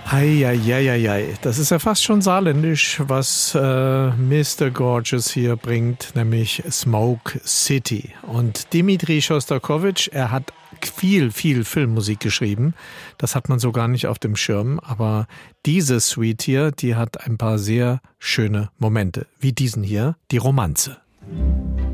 Eieieiei, das ist ja fast schon saarländisch, was Mr. Gorgeous hier bringt, nämlich Smoke City. Und Dimitri Schostakowitsch, er hat viel Filmmusik geschrieben. Das hat man so gar nicht auf dem Schirm. Aber diese Suite hier, die hat ein paar sehr schöne Momente. Wie diesen hier, die Romanze.